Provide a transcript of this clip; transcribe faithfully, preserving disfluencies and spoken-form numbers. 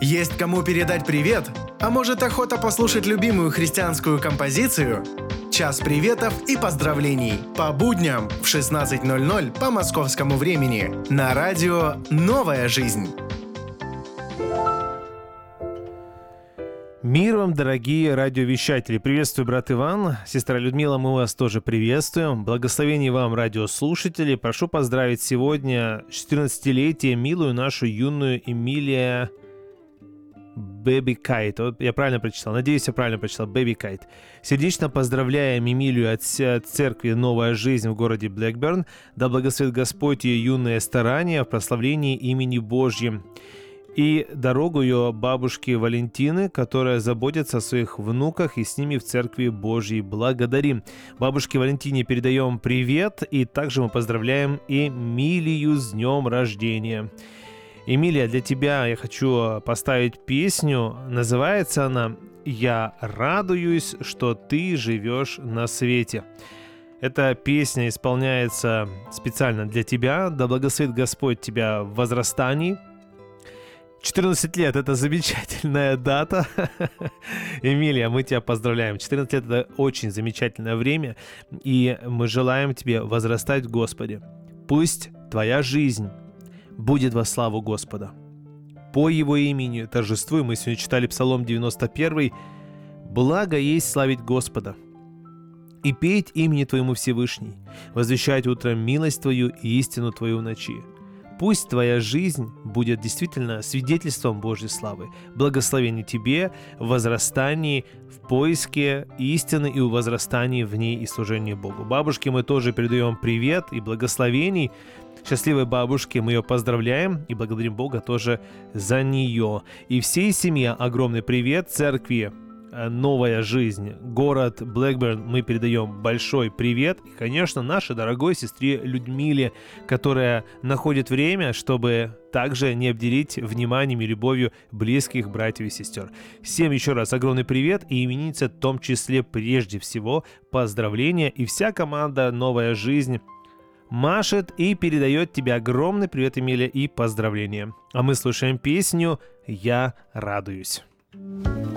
Есть кому передать привет? А может, охота послушать любимую христианскую композицию? Час приветов и поздравлений по будням в шестнадцать ноль ноль по московскому времени на радио «Новая жизнь». Мир вам, дорогие радиовещатели! Приветствую, брат Иван, сестра Людмила, мы вас тоже приветствуем. Благословений вам, радиослушатели. Прошу поздравить сегодня четырнадцатилетие милую нашу юную Эмилия Бэби Кайт. Вот я правильно прочитал. Надеюсь, я правильно прочитал. Бэби Кайт. Сердечно поздравляем Эмилию от церкви «Новая жизнь» в городе Блэкберн. Да благословит Господь ее юные старания в прославлении имени Божьим. И дорогу ее бабушке Валентины, которая заботится о своих внуках и с ними в Церкви Божьей. Благодарим. Бабушке Валентине передаем привет, и также мы поздравляем Эмилию с днем рождения. Эмилия, для тебя я хочу поставить песню. Называется она «Я радуюсь, что ты живешь на свете». Эта песня исполняется специально для тебя. Да благословит Господь тебя в возрастании. четырнадцать лет – это замечательная дата. Эмилия, мы тебя поздравляем. четырнадцать лет – это очень замечательное время, и мы желаем тебе возрастать в Господе. Пусть твоя жизнь будет во славу Господа. По Его имени торжествуй. Мы сегодня читали Псалом девяносто один. «Благо есть славить Господа и петь имени Твоему Всевышний, возвещать утром милость Твою и истину Твою в ночи». Пусть твоя жизнь будет действительно свидетельством Божьей славы. Благословение тебе в возрастании, в поиске истины и в возрастании в ней и служении Богу. Бабушке мы тоже передаем привет и благословений. Счастливой бабушке мы ее поздравляем и благодарим Бога тоже за нее. И всей семье огромный привет. Церкви «Новая жизнь», город Блэкберн, мы передаем большой привет. И, конечно, нашей дорогой сестре Людмиле, которая находит время, чтобы также не обделить вниманием и любовью близких братьев и сестер. Всем еще раз огромный привет, и имениннице в том числе прежде всего поздравления. И вся команда «Новая жизнь» машет и передает тебе огромный привет, Эмилия, и поздравления. А мы слушаем песню «Я радуюсь».